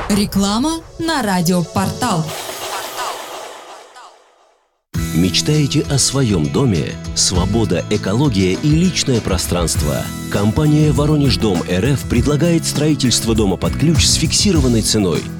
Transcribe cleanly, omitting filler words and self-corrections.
Реклама на радиопортал. Мечтаете о своем доме? Свобода, экология и личное пространство. Компания «Воронеждом РФ» предлагает строительство дома под ключ с фиксированной ценой.